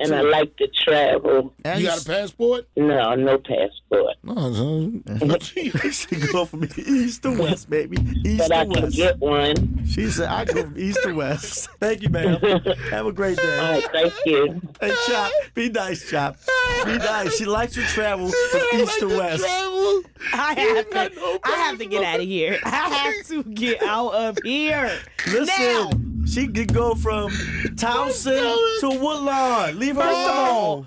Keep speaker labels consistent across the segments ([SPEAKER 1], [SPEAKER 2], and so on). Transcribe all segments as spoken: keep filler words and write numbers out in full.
[SPEAKER 1] and
[SPEAKER 2] to,
[SPEAKER 1] I like to travel.
[SPEAKER 3] You got a passport?
[SPEAKER 1] No, no passport.
[SPEAKER 3] No,
[SPEAKER 2] she go from east to west, baby. East
[SPEAKER 1] but
[SPEAKER 2] to
[SPEAKER 1] I
[SPEAKER 2] west.
[SPEAKER 1] can get one.
[SPEAKER 2] She said, I go from east to west. Thank you, ma'am. Have a great day.
[SPEAKER 1] All right, thank you.
[SPEAKER 2] Hey, Chop. Be nice, Chop. Be nice. She likes to travel from east to west.
[SPEAKER 4] I have to, no I have to get out of here. I have to get out of here.
[SPEAKER 2] Listen,
[SPEAKER 4] now.
[SPEAKER 2] She could go from Townsend to Woodlawn. Leave her alone.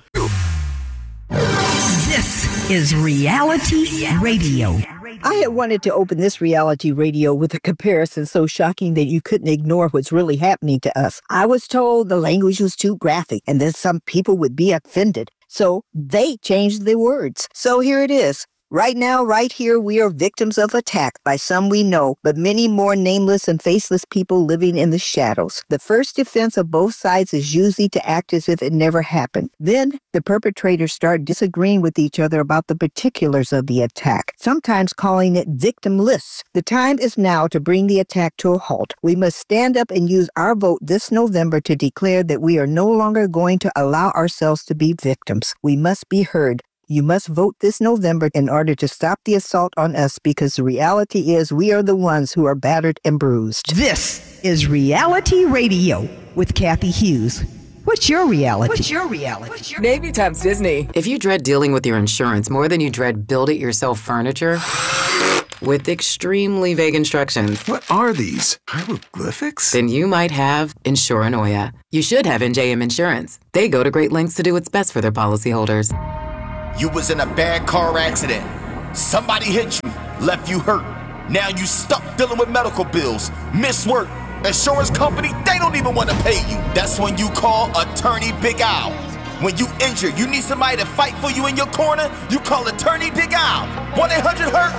[SPEAKER 5] This is Reality Radio.
[SPEAKER 6] I had wanted to open this reality radio with a comparison so shocking that you couldn't ignore what's really happening to us. I was told the language was too graphic and that some people would be offended. So they changed the words. So here it is. Right now, right here, we are victims of attack by some we know, but many more nameless and faceless people living in the shadows. The first defense of both sides is usually to act as if it never happened. Then the perpetrators start disagreeing with each other about the particulars of the attack, sometimes calling it victimless. The time is now to bring the attack to a halt. We must stand up and use our vote this November to declare that we are no longer going to allow ourselves to be victims. We must be heard. You must vote this November in order to stop the assault on us, because the reality is we are the ones who are battered and bruised.
[SPEAKER 5] This is Reality Radio with Kathy Hughes. What's your reality? What's your reality? What's your...
[SPEAKER 7] Navy times Disney. If you dread dealing with your insurance more than you dread build-it-yourself furniture, with extremely vague instructions.
[SPEAKER 8] What are these? Hieroglyphics?
[SPEAKER 7] Then you might have Insuranoia. You should have N J M Insurance. They go to great lengths to do what's best for their policyholders.
[SPEAKER 9] You was in a bad car accident. Somebody hit you, left you hurt. Now you stuck dealing with medical bills, missed work. Insurance company, they don't even want to pay you. That's when you call Attorney Big Al. When you injured, you need somebody to fight for you in your corner, you call Attorney Big Al. one eight hundred hurt